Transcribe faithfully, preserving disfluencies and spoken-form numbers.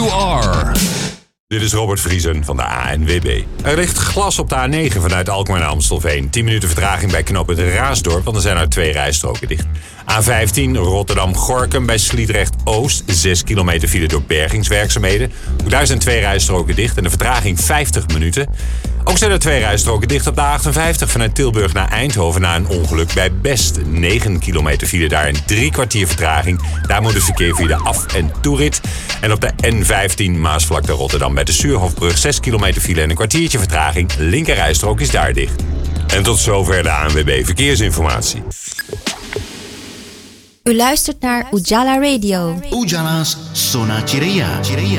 you are. Dit is Robert Vriesen van de A N W B. Er ligt glas op de A negen vanuit Alkmaar naar Amstelveen. tien minuten vertraging bij knooppunt Raasdorp, want er zijn er twee rijstroken dicht. A vijftien Rotterdam-Gorkum bij Sliedrecht-Oost. zes kilometer file door bergingswerkzaamheden. Ook daar zijn twee rijstroken dicht en de vertraging vijftig minuten. Ook zijn er twee rijstroken dicht op de A achtenvijftig vanuit Tilburg naar Eindhoven na een ongeluk bij Best. negen kilometer file daar en drie kwartier vertraging. Daar moet het verkeer via de af- en toerit. En op de N vijftien Maasvlakte Rotterdam bij de Suurhofbrug zes kilometer file en een kwartiertje vertraging. Linker rijstrook is daar dicht. En tot zover de A N W B Verkeersinformatie. U luistert naar Ujala Radio. Ujala's Zona Cireia.